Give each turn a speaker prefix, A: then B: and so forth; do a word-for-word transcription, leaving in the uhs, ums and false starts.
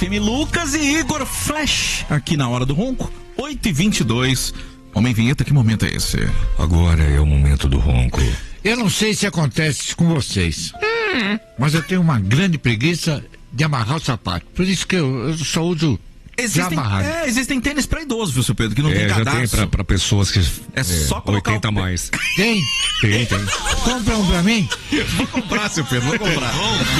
A: Temi Lucas e Igor Flash aqui na Hora do Ronco, oito e vinte e dois. Homem Vinheta, que momento é esse?
B: Agora é o momento do ronco.
C: Eu não sei se acontece com vocês, hum. mas eu tenho uma grande preguiça de amarrar o sapato. Por isso que eu, eu só uso
A: existem, é, existem tênis pra idoso, viu, seu Pedro? Que não
B: é,
A: tem
B: já
A: cadarço.
B: tem pra, pra pessoas que...
A: É, é só colocar
B: oitenta
A: o...
B: mais.
C: Tem?
B: Tem, tem.
C: Compra um pra mim?
A: Vou comprar, seu Pedro, vou comprar.